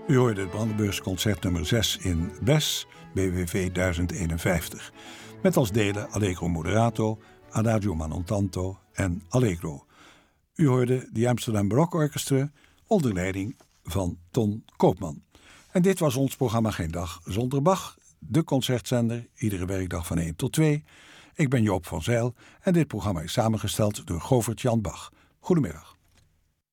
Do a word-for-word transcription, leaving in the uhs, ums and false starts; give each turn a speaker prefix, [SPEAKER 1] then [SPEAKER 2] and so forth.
[SPEAKER 1] U hoorde het Brandenburgs concert nummer zes in Bes, B W V duizend eenenvijftig. Met als delen Allegro moderato, Adagio ma non tanto en Allegro. U hoorde de Amsterdam Baroque Orchestra onder leiding van Ton Koopman. En dit was ons programma Geen Dag Zonder Bach, de concertzender, iedere werkdag van één tot twee. Ik ben Joop van Zijl en dit programma is samengesteld door Govert Jan Bach. Goedemiddag.